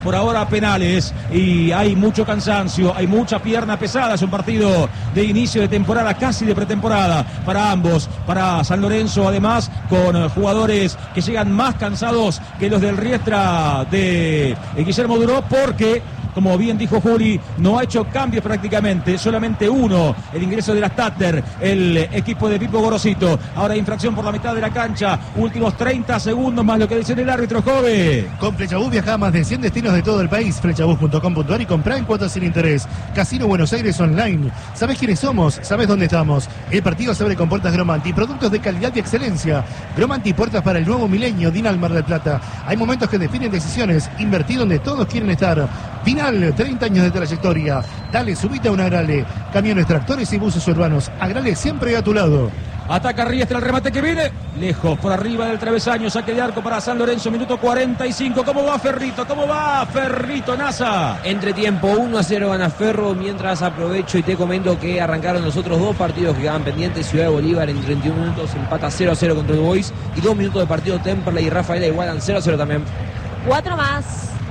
Por ahora penales y hay mucho cansancio, hay mucha pierna pesada. Es un partido de inicio de temporada, casi de pretemporada para ambos, para San Lorenzo, además con jugadores que llegan más cansados que los del Riestra de Guillermo Duró, porque, como bien dijo Juli, no ha hecho cambios prácticamente, solamente uno, el ingreso de la Statter, el equipo de Pipo Gorosito. Ahora infracción por la mitad de la cancha, últimos 30 segundos más lo que dice el árbitro. Jove. Con Flechabús viaja a más de 100 destinos de todo el país. Flechabús.com.ar y comprá en cuotas sin interés. Casino Buenos Aires Online. ¿Sabés quiénes somos? ¿Sabés dónde estamos? El partido se abre con puertas Gromanti, productos de calidad y excelencia. Gromanti, puertas para el nuevo milenio. Dinal Mar del Plata. Hay momentos que definen decisiones. Invertí donde todos quieren estar. Dinal, 30 años de trayectoria. Dale, subite a un Agrale. Camiones, tractores y buses urbanos. Agrale siempre a tu lado. Ataca Riestra, el remate que viene lejos, por arriba del travesaño, saque de arco para San Lorenzo, minuto 45. ¿Cómo va Ferrito? ¿Cómo va Ferrito Nasa? Entretiempo, 1-0 gana Ferro, mientras aprovecho y te comento que arrancaron los otros dos partidos que quedaban pendientes. Ciudad de Bolívar en 31 minutos empata 0-0 contra el Boys y 2 minutos de partido. Temperley y Rafaela igualan 0-0 también. 4 más.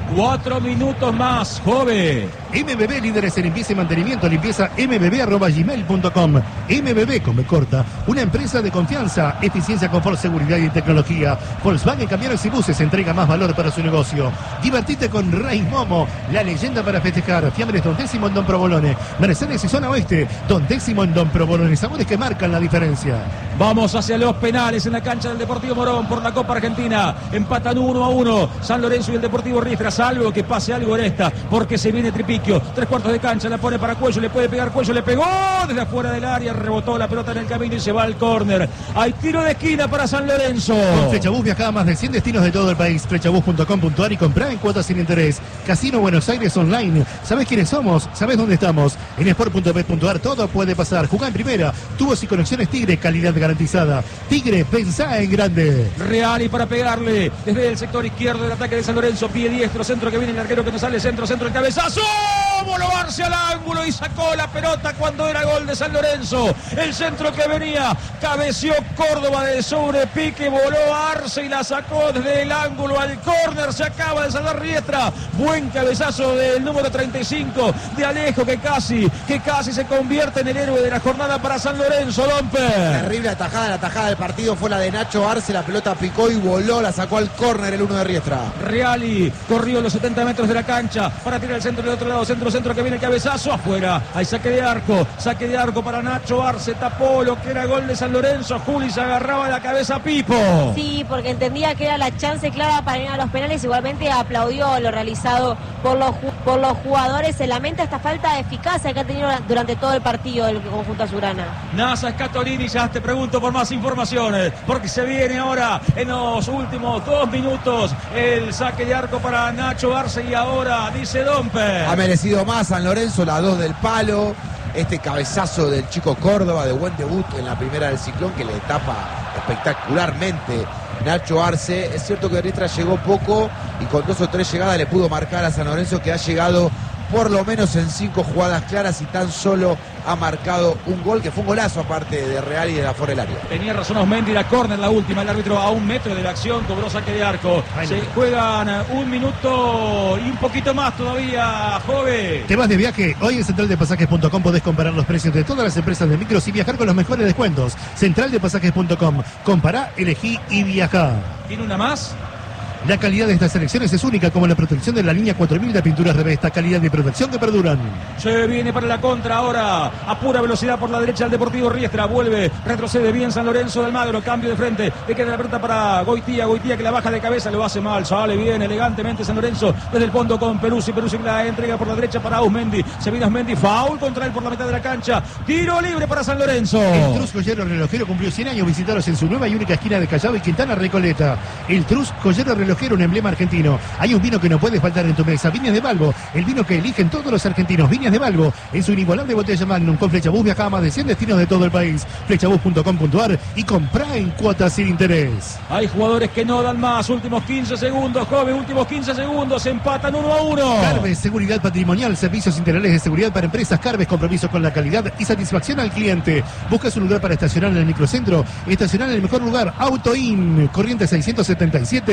4 minutos más, Jove. MBB, líderes en limpieza y mantenimiento. Limpieza mbb@gmail.com. MBB, con B corta, una empresa de confianza, eficiencia, confort, seguridad y tecnología. Volkswagen Camiones y Buses entrega más valor para su negocio. Divertite con Rey Momo, la leyenda para festejar. Fiambres Don Décimo en Don Provolone. Mercedes y Zona Oeste, Don Décimo en Don Provolone. Sabores que marcan la diferencia. Vamos hacia los penales en la cancha del Deportivo Morón por la Copa Argentina. Empatan 1-1 San Lorenzo y el Deportivo Riestra, salvo que pase algo en esta, porque se viene Tripiquio. 3/4 de cancha, la pone para Cuello, le puede pegar Cuello, le pegó desde afuera del área, rebotó la pelota en el camino y se va al córner. Hay tiro de esquina para San Lorenzo. Con Flechabús viaja a más de 100 destinos de todo el país. Flechabús.com.ar y comprá en cuotas sin interés. Casino Buenos Aires Online. ¿Sabés quiénes somos? ¿Sabés dónde estamos? En sport.bet.ar todo puede pasar. Jugá en primera. Tubos y conexiones Tigre, calidad garantizada. Tigre, pensá en grande. Real y para pegarle desde el sector izquierdo del ataque de San Lorenzo, pie diestro, centro que viene el arquero que no sale, centro, el cabezazo. Voló Arce al ángulo y sacó la pelota cuando era gol de San Lorenzo. El centro que venía, cabeció Córdoba de sobrepique, voló Arce y la sacó desde el ángulo al córner. Se acaba de salvar Riestra. Buen cabezazo del número 35 de Alejo, que casi se convierte en el héroe de la jornada para San Lorenzo. Domper. Terrible atajada, la atajada del partido fue la de Nacho Arce. La pelota picó y voló, la sacó al córner el 1 de Riestra. Reali corrió los 70 metros de la cancha para tirar el centro del otro lado, centro que viene el cabezazo afuera. Hay saque de arco para Nacho Arce, tapó lo que era gol de San Lorenzo. Juli se agarraba la cabeza a Pipo. Sí, porque entendía que era la chance clara para ir a los penales. Igualmente aplaudió lo realizado por los jugadores. Se lamenta esta falta de eficacia que ha tenido durante todo el partido del conjunto azulgrana. Nasa Scatolini, ya te pregunto por más informaciones, porque se viene ahora en los últimos 2 minutos el saque de arco para Nacho Arce y ahora dice Domper. Ha merecido más San Lorenzo, la 2 del palo. Este cabezazo del chico Córdoba de buen debut en la primera del Ciclón, que le tapa espectacularmente Nacho Arce. Es cierto que Riestra llegó poco y con 2 o 3 llegadas le pudo marcar a San Lorenzo, que ha llegado por lo menos en 5 jugadas claras y tan solo ha marcado un gol, que fue un golazo aparte de Real y de la fuera del área. Tenía razón Osmendi, la córner la última, el árbitro a 1 metro de la acción cobró saque de arco. Se juegan 1 minuto y un poquito más todavía, Jove. ¿Te vas de viaje? Hoy en centraldepasajes.com podés comparar los precios de todas las empresas de micros y viajar con los mejores descuentos. Centraldepasajes.com. Compará, elegí y viajá. ¿Tiene una más? La calidad de estas selecciones es única, como la protección de la línea 4000 de pinturas Revesta, calidad de protección que perduran. Se viene para la contra ahora, a pura velocidad por la derecha el Deportivo Riestra, vuelve, retrocede bien San Lorenzo de Almagro, cambio de frente, le queda la pelota para Goitía que la baja de cabeza, lo hace mal, sale bien, elegantemente San Lorenzo, desde el fondo con Peruzzi que la entrega por la derecha para Ausmendi, se viene Ausmendi, foul contra él por la mitad de la cancha, tiro libre para San Lorenzo. El Trus Joyero Relojero cumplió 100 años, visitaros en su nueva y única esquina de Callao y Quintana Recoleta. El Trus Joyero Relojero, un emblema argentino. Hay un vino que no puede faltar en tu mesa, Viñas de Balbo, el vino que eligen todos los argentinos. Viñas de Balbo, en su inigualable botella Magnum. Con Flechabús viaja a más de 100 destinos de todo el país. Flechabús.com.ar y comprá en cuotas sin interés. Hay jugadores que no dan más, últimos 15 segundos, joven, últimos 15 segundos, empatan 1-1. Carves, seguridad patrimonial, servicios integrales de seguridad para empresas. Carves, compromiso con la calidad y satisfacción al cliente. ¿Buscas un lugar para estacionar en el microcentro? Estacionar en el mejor lugar, AutoIn, Corrientes 677 del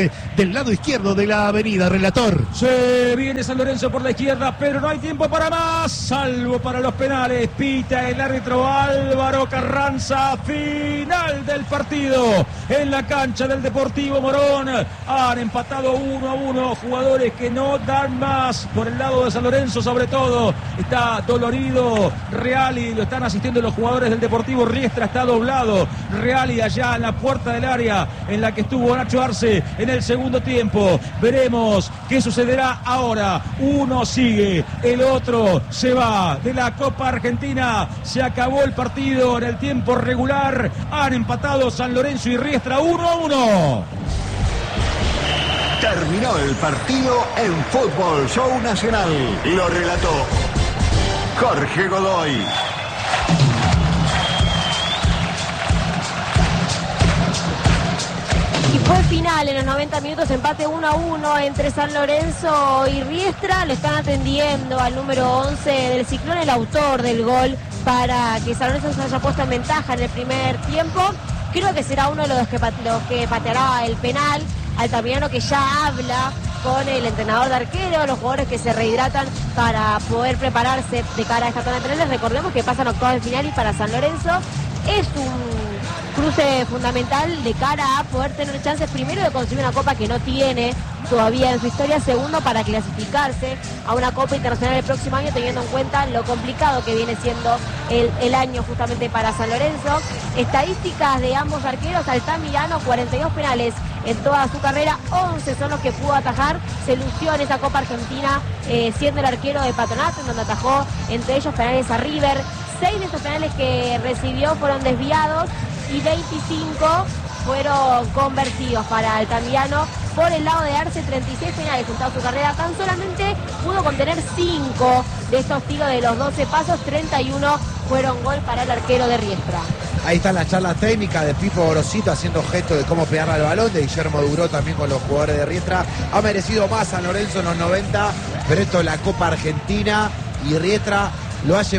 el lado izquierdo de la avenida, relator. Se viene San Lorenzo por la izquierda, pero no hay tiempo para más, salvo para los penales. Pita el árbitro Álvaro Carranza. Final del partido en la cancha del Deportivo Morón. Han empatado 1-1. Jugadores que no dan más por el lado de San Lorenzo, sobre todo. Está dolorido Reali, lo están asistiendo los jugadores del Deportivo. Riestra está doblado. Reali allá en la puerta del área en la que estuvo Nacho Arce en el segundo tiempo. Veremos qué sucederá ahora. Uno sigue, el otro se va de la Copa Argentina. Se acabó el partido en el tiempo regular. Han empatado San Lorenzo y Riestra 1-1. Terminó el partido en Fútbol Show Nacional. Lo relató Jorge Godoy. Y fue final en los 90 minutos, empate 1-1 entre San Lorenzo y Riestra. Lo están atendiendo al número 11 del Ciclón, el autor del gol, para que San Lorenzo se haya puesto en ventaja en el primer tiempo. Creo que será uno de los que pateará el penal. Altamirano, que ya habla con el entrenador de arquero, los jugadores que se rehidratan para poder prepararse de cara a esta tanda de penales. Recordemos que pasan octavos de final y para San Lorenzo es un cruce fundamental de cara a poder tener chances, primero, de conseguir una copa que no tiene todavía en su historia, segundo, para clasificarse a una Copa Internacional el próximo año, teniendo en cuenta lo complicado que viene siendo el año justamente para San Lorenzo. Estadísticas de ambos arqueros: Altamirano, 42 penales en toda su carrera, 11 son los que pudo atajar. Se lució en esa Copa Argentina siendo el arquero de Patronato, en donde atajó entre ellos penales a River. 6 de esos penales que recibió fueron desviados y 25 fueron convertidos para Altamirano. Por el lado de Arce, 36 penales en toda su carrera. Tan solamente pudo contener 5 de estos tiros de los 12 pasos. 31 fueron gol para el arquero de Riestra. Ahí está la charla técnica de Pipo Gorosito haciendo gesto de cómo pegarle al balón, de Guillermo Duró también con los jugadores de Riestra. Ha merecido más San Lorenzo en los 90, pero esto es la Copa Argentina y Riestra lo ha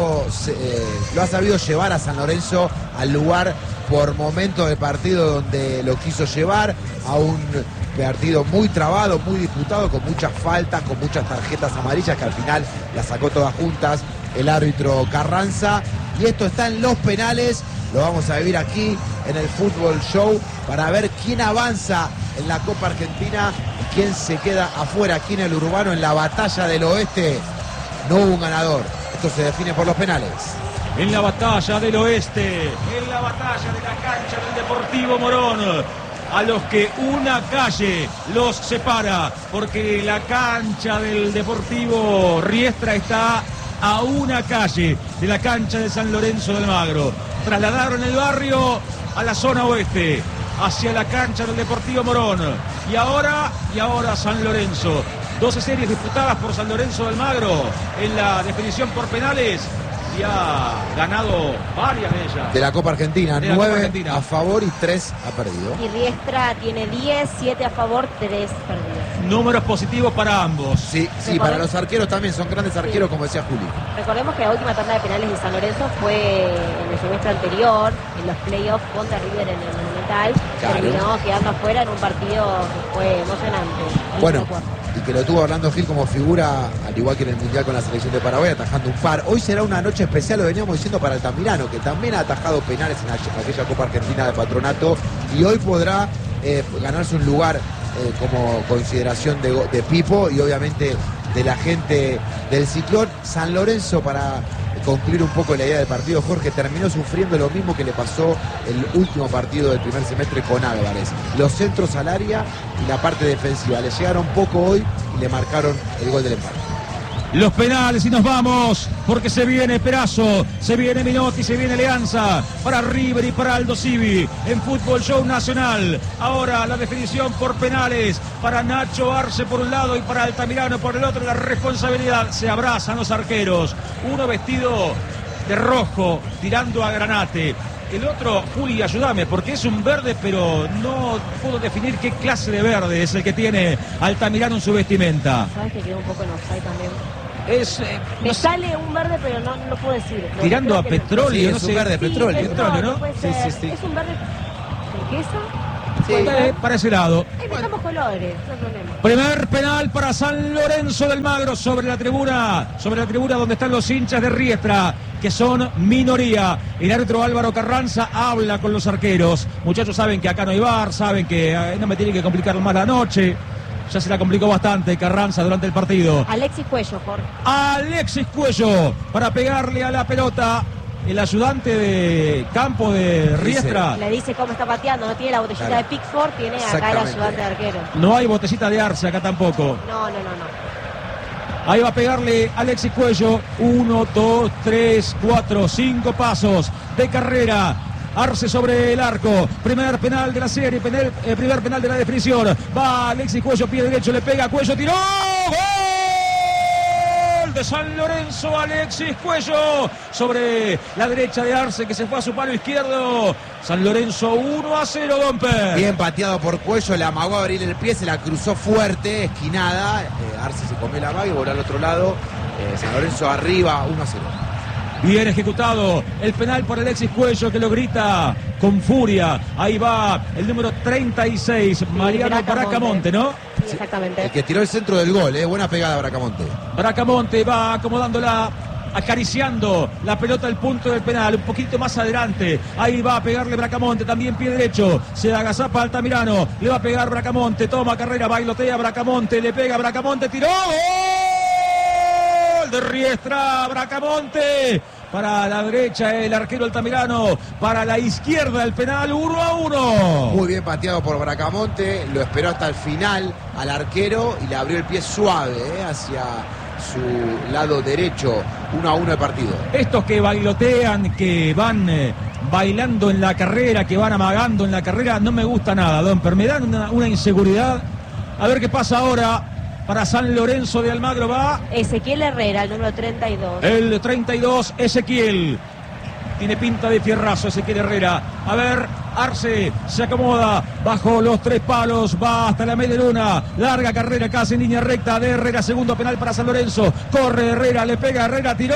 sabido llevar a San Lorenzo al lugar por momentos del partido donde lo quiso llevar, a un partido muy trabado, muy disputado, con muchas faltas, con muchas tarjetas amarillas que al final las sacó todas juntas el árbitro Carranza. Y esto está en los penales, lo vamos a vivir aquí en el Fútbol Show para ver quién avanza en la Copa Argentina y quién se queda afuera. Aquí en el Urbano, en la batalla del oeste, no hubo un ganador. Esto se define por los penales. En la batalla del oeste, en la batalla de la cancha del Deportivo Morón, a los que una calle los separa, porque la cancha del Deportivo Riestra está a una calle de la cancha de San Lorenzo del Magro. Trasladaron el barrio a la zona oeste, hacia la cancha del Deportivo Morón. Y ahora San Lorenzo. 12 series disputadas por San Lorenzo del Magro en la definición por penales y ha ganado varias de ellas. De la Copa Argentina, de la 9 Copa Argentina. a favor y 3 ha perdido. Y Riestra tiene 10, 7 a favor, 3 perdidos. Números positivos para ambos. Sí, para los arqueros también, son grandes arqueros, como decía Juli. Recordemos que la última tanda de penales de San Lorenzo fue en el semestre anterior, en los playoffs contra River en el Monumental. Claro. Terminó quedando afuera en un partido que fue emocionante. Bueno, y que lo tuvo Orlando Gil como figura, al igual que en el Mundial con la selección de Paraguay, atajando un par. Hoy será una noche especial, lo veníamos diciendo, para Altamirano, que también ha atajado penales en aquella Copa Argentina de Patronato, y hoy podrá ganarse un lugar como consideración de Pipo y obviamente de la gente del Ciclón. San Lorenzo, para concluir un poco la idea del partido, Jorge, terminó sufriendo lo mismo que le pasó el último partido del primer semestre con Álvarez. Los centros al área y la parte defensiva le llegaron poco hoy y le marcaron el gol del empate. Los penales y nos vamos, porque se viene Perazo, se viene Minotti, se viene Alianza para River y para Aldo Civi en Fútbol Show Nacional. Ahora la definición por penales para Nacho Arce por un lado y para Altamirano por el otro. La responsabilidad, se abrazan los arqueros, uno vestido de rojo tirando a Granate. El otro, Juli, ayúdame, porque es un verde, pero no puedo definir qué clase de verde es el que tiene Altamirano en su vestimenta. Sabes que quedó un poco en offside también. Me sale un verde, pero no lo puedo decir. Tirando a petróleo, Sí, no es sé. un verde petróleo. Petróleo, ¿no? puede ser. Es un verde turquesa. Sí, Para ese lado. Ahí metamos colores, no hay problema. Primer penal para San Lorenzo de Almagro sobre la tribuna donde están los hinchas de Riestra, que son minoría. El árbitro Álvaro Carranza habla con los arqueros. Muchachos, saben que acá no hay VAR, saben que no me tiene que complicar más la noche. Ya se la complicó bastante Carranza durante el partido. Alexis Cuello, Jorge. Alexis Cuello para pegarle a la pelota. El ayudante de campo de Riestra. Le dice cómo está pateando, no tiene la botellita de Pickford, tiene acá el ayudante de arquero. No hay botellita de Arce acá tampoco. No. Ahí va a pegarle Alexis Cuello. 1, 2, 3, 4, 5 pasos de carrera. Arce sobre el arco. Primer penal de la serie. Primer penal de la definición. Va Alexis Cuello, pie derecho, le pega. Cuello, tiró. ¡Gol! De San Lorenzo, Alexis Cuello sobre la derecha de Arce, que se fue a su palo izquierdo. San Lorenzo 1-0, Domper. Bien pateado por Cuello, le amagó a abrir el pie, se la cruzó fuerte, esquinada. Arce se comió la vaga y voló al otro lado. San Lorenzo arriba, 1-0. Bien ejecutado el penal por Alexis Cuello, que lo grita con furia. Ahí va el número 36, Mariano Bracamonte, ¿no? Sí, exactamente. El que tiró el centro del gol, buena pegada Bracamonte. Bracamonte va acomodándola, acariciando la pelota al punto del penal, un poquito más adelante. Ahí va a pegarle Bracamonte, también pie derecho. Se agazapa Altamirano, le va a pegar Bracamonte, toma carrera, bailotea Bracamonte, le pega Bracamonte, tiró. ¡Gol de Riestra! Bracamonte. Para la derecha el arquero Altamirano, para la izquierda el penal, 1-1. Muy bien pateado por Bracamonte, lo esperó hasta el final al arquero y le abrió el pie suave hacia su lado derecho. 1-1 el partido. Estos que bailotean, que van bailando en la carrera, que van amagando en la carrera, no me gusta nada, Domper. Me dan una inseguridad. A ver qué pasa ahora. Para San Lorenzo de Almagro va Ezequiel Herrera, el número 32. El 32, Ezequiel. Tiene pinta de fierrazo Ezequiel Herrera. A ver, Arce se acomoda bajo los 3 palos. Va hasta la media luna. Larga carrera casi en línea recta de Herrera. Segundo penal para San Lorenzo. Corre Herrera, le pega Herrera, tiró.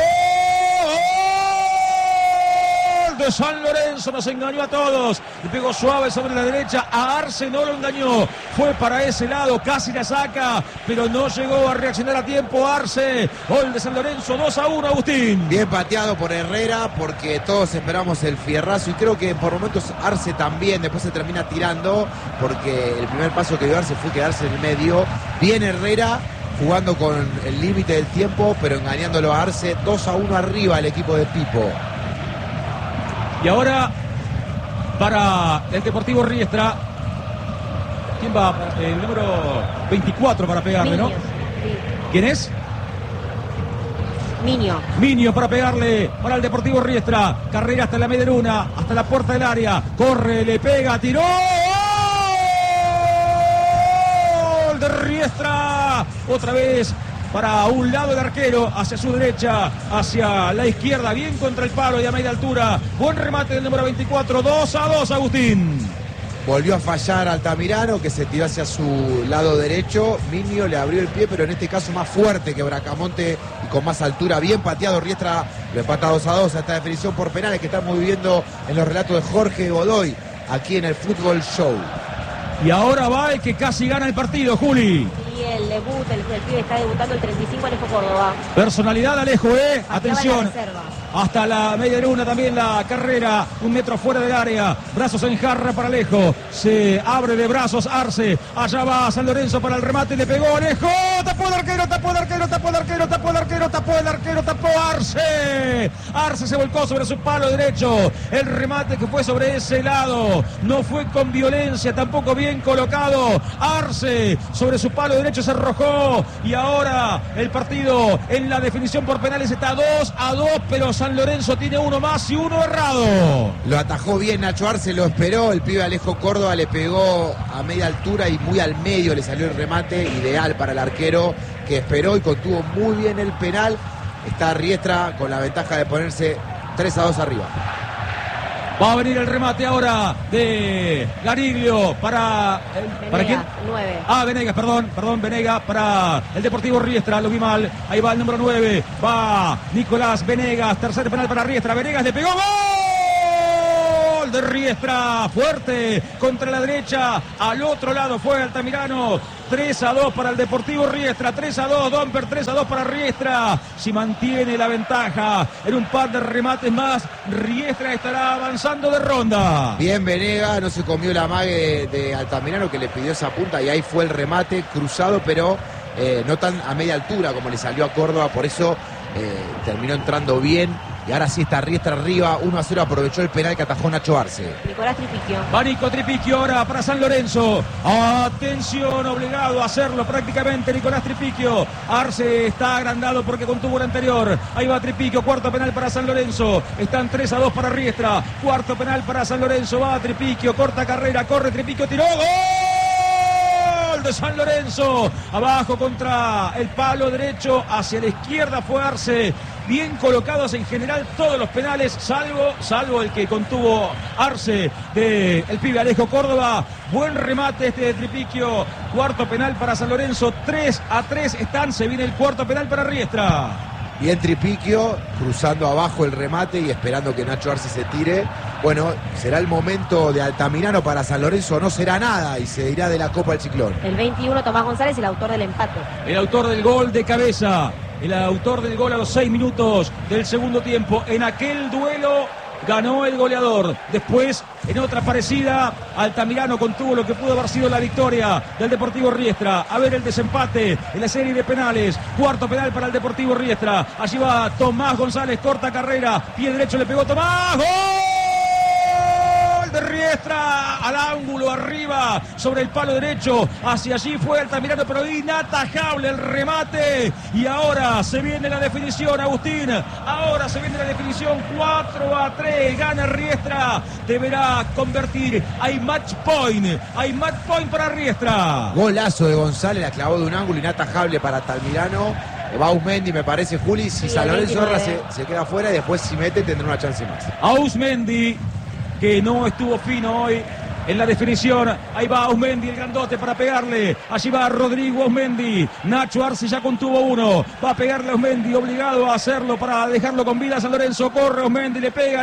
De San Lorenzo, nos engañó a todos. Le pegó suave sobre la derecha. A Arce no lo engañó. Fue para ese lado, casi la saca, pero no llegó a reaccionar a tiempo Arce. Gol de San Lorenzo, 2-1, Agustín. Bien pateado por Herrera, porque todos esperamos el fierrazo y creo que por momentos Arce también. Después se termina tirando, porque el primer paso que dio Arce fue quedarse en el medio. Bien Herrera, jugando con el límite del tiempo, pero engañándolo a Arce. 2-1 arriba el equipo de Pipo. Y ahora para el Deportivo Riestra, ¿quién va? El número 24 para pegarle, ¿no? Sí. ¿Quién es? Miño para pegarle para el Deportivo Riestra. Carrera hasta la media luna, hasta la puerta del área. Corre, le pega, tiró. ¡Gol de Riestra! Otra vez para un lado el arquero, hacia su derecha, hacia la izquierda, bien contra el palo y a media altura. Buen remate del número 24, 2-2, Agustín. Volvió a fallar Altamirano, que se tiró hacia su lado derecho. Miño le abrió el pie, pero en este caso más fuerte que Bracamonte y con más altura. Bien pateado Riestra, lo empata 2-2 a esta definición por penales que estamos viviendo en los relatos de Jorge Godoy, aquí en el Fútbol Show. Y ahora va el que casi gana el partido, Juli. Y el debut, el pibe está debutando el 35, Alejo Córdoba. Personalidad, Alejo, atención. Reserva. Hasta la media luna también la carrera, 1 metro fuera del área. Brazos en jarra para Alejo. Se abre de brazos Arce. Allá va San Lorenzo para el remate. Le pegó Alejo. Tapó el arquero, tapó el arquero, tapó el arquero, tapó el arquero, tapó el arquero, tapó Arce. Arce se volcó sobre su palo derecho. El remate que fue sobre ese lado no fue con violencia, tampoco bien colocado. Arce sobre su palo derecho se arrojó. Y ahora el partido en la definición por penales está 2-2, pero San Lorenzo tiene uno más y uno errado. Lo atajó bien Nacho Arce, lo esperó. El pibe Alejo Córdoba le pegó a media altura y muy al medio le salió el remate, ideal para el arquero, que esperó y contuvo muy bien el penal. Está Riestra con la ventaja de ponerse 3-2 arriba. Va a venir el remate ahora de Gariglio para... ¿Para quién? 9. Venegas, perdón, Venegas para el Deportivo Riestra, lo vi mal. Ahí va el número 9, va Nicolás Venegas, tercer penal para Riestra. Venegas le pegó, ¡gol Gol de Riestra, fuerte contra la derecha, al otro lado fue Altamirano. 3-2 para el Deportivo Riestra, 3-2, Domper, 3-2 para Riestra. Si mantiene la ventaja en un par de remates más, Riestra estará avanzando de ronda. Bien Venega, no se comió la mague de Altamirano que le pidió esa punta y ahí fue el remate cruzado, pero no tan a media altura como le salió a Córdoba, por eso terminó entrando bien. Y ahora sí está Riestra arriba, 1-0, aprovechó el penal que atajó Nacho Arce. Nicolás Tripicchio. Va Nico Tripicchio ahora para San Lorenzo. Atención, obligado a hacerlo prácticamente Nicolás Tripicchio. Arce está agrandado porque contuvo el anterior. Ahí va Tripicchio, cuarto penal para San Lorenzo. Están 3-2 para Riestra. Cuarto penal para San Lorenzo. Va Tripicchio, corta carrera, corre Tripicchio, tiró. ¡Gol de San Lorenzo! Abajo contra el palo derecho, hacia la izquierda fue Arce. Bien colocados en general todos los penales, salvo el que contuvo Arce de el pibe Alejo Córdoba. Buen remate este de Tripicchio. Cuarto penal para San Lorenzo, 3-3 se viene el cuarto penal para Riestra. Bien Tripicchio, cruzando abajo el remate y esperando que Nacho Arce se tire. Bueno, será el momento de Altamirano para San Lorenzo, no será nada y se irá de la Copa del Ciclón. El 21, Tomás González, el autor del empate. El autor del gol de cabeza. El autor del gol a los 6 minutos del segundo tiempo. En aquel duelo ganó el goleador. Después, en otra parecida, Altamirano contuvo lo que pudo haber sido la victoria del Deportivo Riestra. A ver el desempate en la serie de penales. Cuarto penal para el Deportivo Riestra. Allí va Tomás González, corta carrera. Pie derecho le pegó Tomás. ¡Gol de Riestra! Al ángulo, arriba, sobre el palo derecho. Hacia allí fue Altamirano, pero inatajable el remate. Y ahora se viene la definición, Agustín. Ahora se viene la definición. 4-3. Gana Riestra. Deberá convertir. Hay match point. Hay match point para Riestra. Golazo de González, la clavó de un ángulo inatajable para Altamirano. Va Ausmendi, me parece, Juli. Si Sí, San Lorenzo el 29. se queda afuera y después si mete tendrá una chance más. Ausmendi, que no estuvo fino hoy en la definición. Ahí va Ausmendi, el grandote, para pegarle. Allí va Rodrigo Ausmendi. Nacho Arce ya contuvo uno. Va a pegarle a Ausmendi, obligado a hacerlo para dejarlo con vida a San Lorenzo. Corre Ausmendi, le pegó.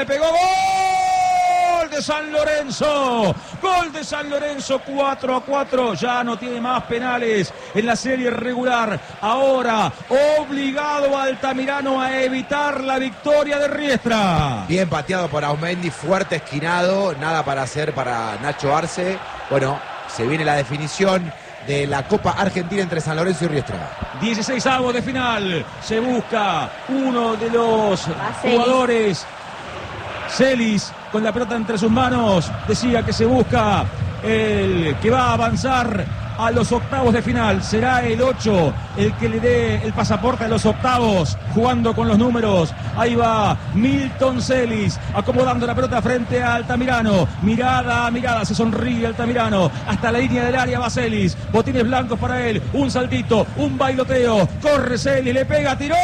¡Gol de San Lorenzo! Gol de San Lorenzo, 4-4. Ya no tiene más penales en la serie regular. Ahora, obligado a Altamirano a evitar la victoria de Riestra. Bien pateado por Ausmendi, fuerte esquinado, nada para hacer para Nacho Arce. Bueno, se viene la definición de la Copa Argentina entre San Lorenzo y Riestra. 16avos de final. Se busca uno de los Celis. jugadores. Celis, con la pelota entre sus manos, decía que se busca el que va a avanzar a los octavos de final. Será el 8 el que le dé el pasaporte a los octavos, jugando con los números. Ahí va Milton Celis, acomodando la pelota frente a Altamirano. Mirada, se sonríe Altamirano. Hasta la línea del área va Celis. Botines blancos para él. Un saltito, un bailoteo. Corre Celis, le pega, tiró.